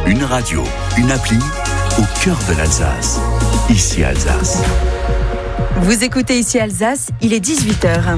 Une radio, une appli au cœur de l'Alsace. Ici Alsace. Vous écoutez Ici Alsace, il est 18h.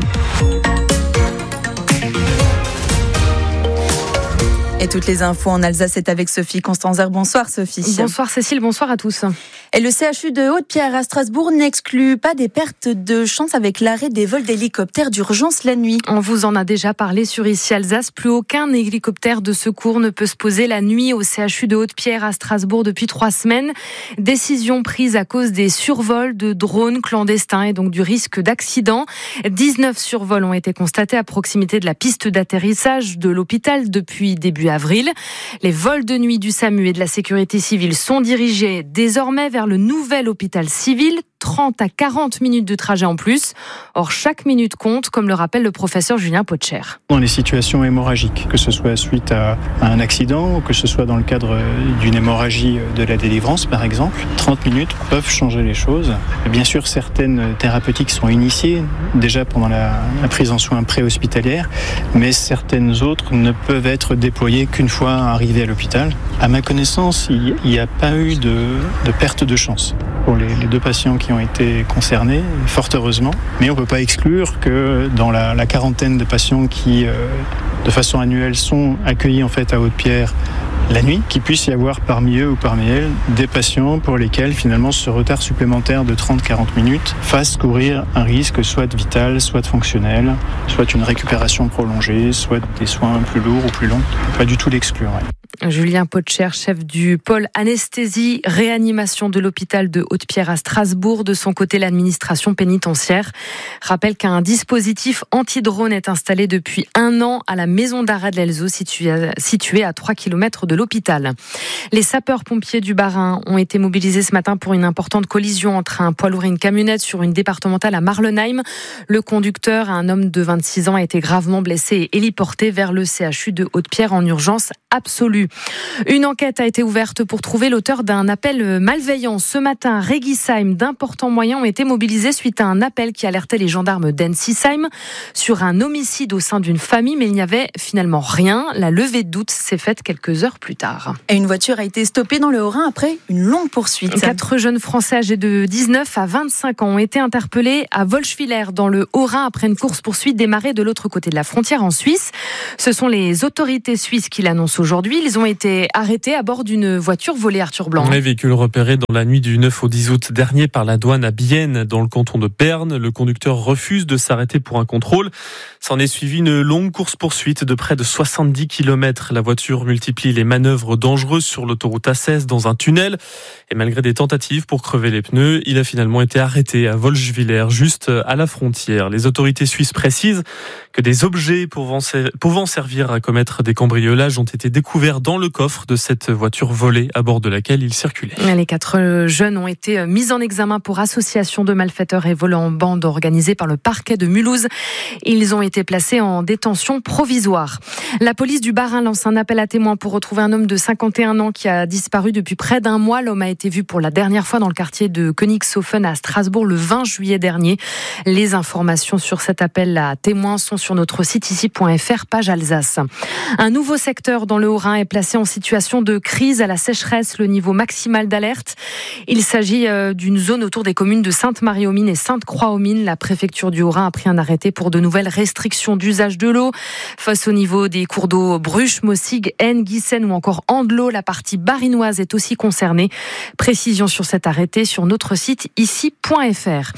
Et toutes les infos en Alsace, c'est avec Sophie Constanzer. Bonsoir Sophie. Bonsoir Cécile, bonsoir à tous. Et le CHU de Haute-Pierre à Strasbourg n'exclut pas des pertes de chance avec l'arrêt des vols d'hélicoptères d'urgence la nuit. On vous en a déjà parlé sur Ici Alsace. Plus aucun hélicoptère de secours ne peut se poser la nuit au CHU de Haute-Pierre à Strasbourg depuis 3 semaines. Décision prise à cause des survols de drones clandestins et donc du risque d'accident. 19 survols ont été constatés à proximité de la piste d'atterrissage de l'hôpital depuis début avril. Les vols de nuit du SAMU et de la sécurité civile sont dirigés désormais vers le nouvel hôpital civil. 30 à 40 minutes de trajet en plus. Or, chaque minute compte, comme le rappelle le professeur Julien Potcher. Dans les situations hémorragiques, que ce soit suite à un accident ou que ce soit dans le cadre d'une hémorragie de la délivrance, par exemple, 30 minutes peuvent changer les choses. Bien sûr, certaines thérapeutiques sont initiées déjà pendant la prise en soins préhospitalière, mais certaines autres ne peuvent être déployées qu'une fois arrivées à l'hôpital. À ma connaissance, il n'y a pas eu de perte de chance pour les 2 patients qui ont été concernés, fort heureusement. Mais on ne peut pas exclure que dans la quarantaine de patients qui, de façon annuelle, sont accueillis en fait à Haute-Pierre la nuit, qu'il puisse y avoir parmi eux ou parmi elles des patients pour lesquels finalement ce retard supplémentaire de 30-40 minutes fasse courir un risque soit vital, soit fonctionnel, soit une récupération prolongée, soit des soins plus lourds ou plus longs. Pas du tout l'exclure. Ouais. Julien Potcher, chef du pôle anesthésie réanimation de l'hôpital de Haute-Pierre à Strasbourg. De son côté, l'administration pénitentiaire rappelle qu'un dispositif anti-drone est installé depuis 1 an à la maison d'arrêt de l'Elzo, située à 3 km de l'hôpital. Les sapeurs-pompiers du Bas-Rhin ont été mobilisés ce matin pour une importante collision entre un poids lourd et une camionnette sur une départementale à Marlenheim. Le conducteur, un homme de 26 ans, a été gravement blessé et héliporté vers le CHU de Haute-Pierre en urgence absolue. Une enquête a été ouverte pour trouver l'auteur d'un appel malveillant. Ce matin, à Régisheim, d'importants moyens ont été mobilisés suite à un appel qui alertait les gendarmes d'Ensisheim sur un homicide au sein d'une famille, mais il n'y avait finalement rien. La levée de doute s'est faite quelques heures plus tard. Et une voiture a été stoppée dans le Haut-Rhin après une longue poursuite. 4 jeunes Français âgés de 19 à 25 ans ont été interpellés à Wolschwiller dans le Haut-Rhin après une course-poursuite démarrée de l'autre côté de la frontière en Suisse. Ce sont les autorités suisses qui l'annoncent aujourd'hui. Ils ont été arrêtés à bord d'une voiture volée, Arthur Blanc. Les véhicules repérés dans la nuit du 9 au 10 août dernier par la douane à Bienne, dans le canton de Berne. Le conducteur refuse de s'arrêter pour un contrôle. S'en est suivi une longue course-poursuite de près de 70 km. La voiture multiplie les manœuvres dangereuses sur l'autoroute A16 dans un tunnel. Et malgré des tentatives pour crever les pneus, il a finalement été arrêté à Wolschwiller, juste à la frontière. Les autorités suisses précisent que des objets pouvant servir à commettre des cambriolages ont été découverts dans le coffre de cette voiture volée à bord de laquelle il circulait. Les 4 jeunes ont été mis en examen pour association de malfaiteurs et vol en bande organisée par le parquet de Mulhouse. Ils ont été placés en détention provisoire. La police du Bas-Rhin lance un appel à témoins pour retrouver un homme de 51 ans qui a disparu depuis près d'1 mois. L'homme a été vu pour la dernière fois dans le quartier de Königshofen à Strasbourg le 20 juillet dernier. Les informations sur cet appel à témoins sont sur notre site ici.fr, page Alsace. Un nouveau secteur dans le Haut-Rhin est placé en situation de crise à la sécheresse, le niveau maximal d'alerte. Il s'agit d'une zone autour des communes de Sainte-Marie-aux-Mines et Sainte-Croix-aux-Mines. La préfecture du Haut-Rhin a pris un arrêté pour de nouvelles restrictions d'usage de l'eau. Face au niveau des cours d'eau Bruche, Mossig, Aisne, Giessen ou encore Andelot, la partie barinoise est aussi concernée. Précision sur cet arrêté sur notre site ici.fr.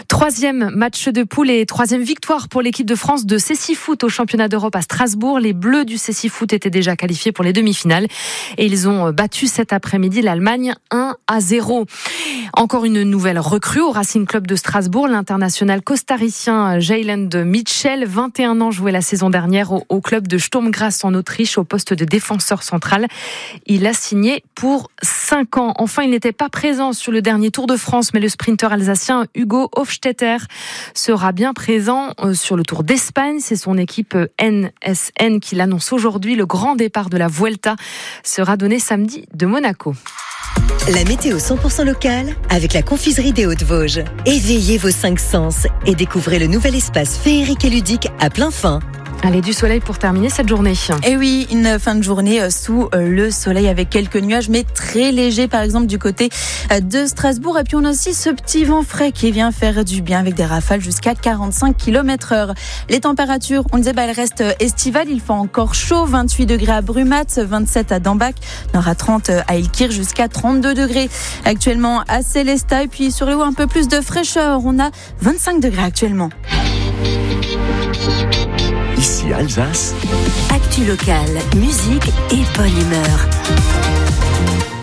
3e match de poule et 3e victoire pour l'équipe de France de Cécifoot au championnat d'Europe à Strasbourg. Les Bleus du Cécifoot étaient déjà qualifiés pour les demi-finales et ils ont battu cet après-midi l'Allemagne 1-0. Encore une nouvelle recrue au Racing Club de Strasbourg, l'international costaricien Jayland Mitchell, 21 ans, jouait la saison dernière au club de Sturm Graz en Autriche au poste de défenseur central. Il a signé pour 5 ans. Enfin, il n'était pas présent sur le dernier Tour de France, mais le sprinter alsacien Hugo Hofstetter sera bien présent sur le Tour d'Espagne. C'est son équipe NSN qui l'annonce aujourd'hui. Le grand départ de la Vuelta sera donné samedi de Monaco. La météo 100% locale avec la confiserie des Hauts-de-Vosges. Éveillez vos 5 sens et découvrez le nouvel espace féerique et ludique à plein fin. Allez, du soleil pour terminer cette journée. Et oui, une fin de journée sous le soleil avec quelques nuages, mais très légers, par exemple du côté de Strasbourg. Et puis on a aussi ce petit vent frais qui vient faire du bien avec des rafales jusqu'à 45 km/h. Les températures, on disait, elles restent estivales. Il fait encore chaud, 28 degrés à Brumat, 27 à Dambach, on aura 30 à Ilkir, jusqu'à 32 degrés actuellement à Célestat. Et puis sur les hauts, un peu plus de fraîcheur, on a 25 degrés actuellement. Ici Alsace. Actu locale, musique et bonne humeur.